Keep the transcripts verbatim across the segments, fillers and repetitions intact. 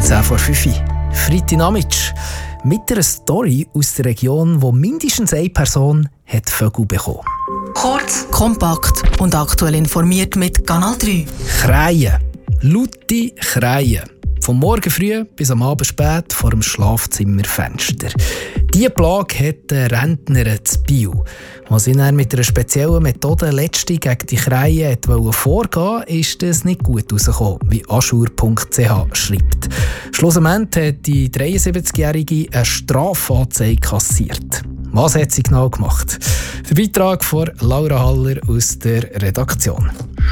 zehn vor fünf. Freitagnachmittag. Mit einer Story aus der Region, wo mindestens eine Person hat Vögel bekommen. Kurz, kompakt und aktuell informiert mit Kanal drei. Krähen. Laute Krähen. Vom Morgen früh bis am Abend spät vor dem Schlafzimmerfenster. Diese Plage hat der Rentner zu Biel. Als sie dann mit einer speziellen Methode letzte gegen die Krähen vorgehen wollte, ist das nicht gut herausgekommen, wie aschur punkt c h schreibt. Schlussendlich hat die dreiundsiebzigjährige eine Strafanzeige kassiert. Was hat sie genau gemacht? Der Beitrag von Laura Haller aus der Redaktion.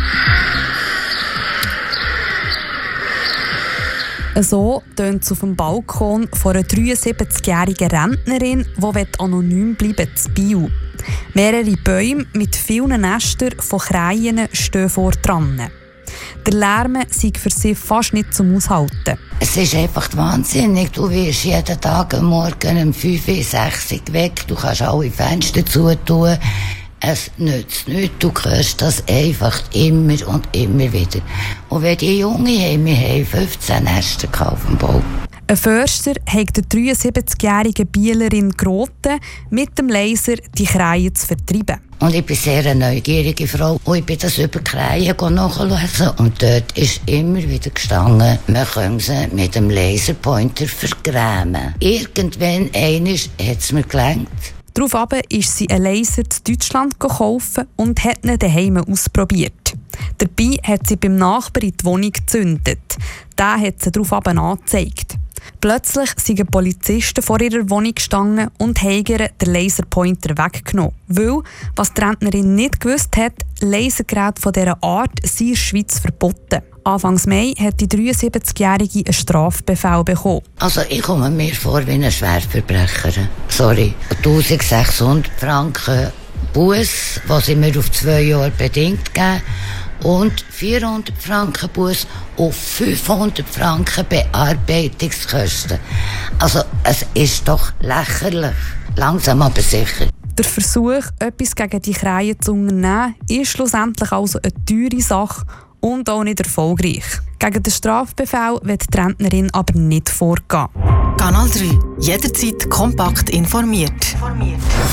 So tönt es auf dem Balkon von einer dreiundsiebzigjährigen Rentnerin, die anonym bleiben zu Biel. Mehrere Bäume mit vielen Nestern von Krähen stehen vor dran. Der Lärm sei für sie fast nicht zum Aushalten. Es ist einfach wahnsinnig. Du wirst jeden Tag am Morgen um fünf, sechs Uhr weg. Du kannst alle Fenster zutun. Es nützt nichts, du hörst das einfach immer und immer wieder. Und wenn die Jungen haben, wir haben fünfzehn Nester auf dem Bau. Ein Förster hat der dreiundsiebzigjährigen Bielerin geraten, mit dem Laser die Krähen zu vertreiben. Und ich bin sehr eine neugierige Frau und ich bin das über Krähen nachlesen. Und dort ist immer wieder gestanden, man kann sie mit dem Laserpointer vergrämen. Irgendwann einmal hat es mir gelangt. Daraufhin ist sie einen Laser zu Deutschland gekauft und hat ihn daheim ausprobiert. Dabei hat sie beim Nachbarn in die Wohnung gezündet. Der hat sie daraufhin angezeigt. Plötzlich sind Polizisten vor ihrer Wohnung gestanden und haben ihr den Laserpointer weggenommen. Weil, was die Rentnerin nicht gewusst hat, Lasergeräte von dieser Art sind in der Schweiz verboten. Anfang Mai hat die dreiundsiebzigjährige einen Strafbefehl bekommen. Also ich komme mir vor wie ein Schwerverbrecher. Sorry. eintausendsechshundert Franken Buß, was sie mir auf zwei Jahre bedingt geben. Und vierhundert Franken Buß auf fünfhundert Franken Bearbeitungskosten. Also es ist doch lächerlich. Langsam aber sicher. Der Versuch, etwas gegen die Krähen zu unternehmen, ist schlussendlich also eine teure Sache und auch nicht erfolgreich. Gegen den Strafbefehl wird die Rentnerin aber nicht vorgehen. Kanal drei. Jederzeit kompakt informiert. informiert.